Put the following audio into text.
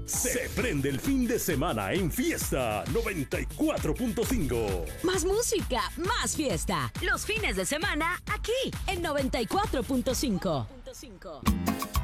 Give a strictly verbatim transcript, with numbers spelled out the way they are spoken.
Se prende el fin de semana en Fiesta noventa y cuatro punto cinco. Más música, más fiesta. Los fines de semana aquí en noventa y cuatro punto cinco.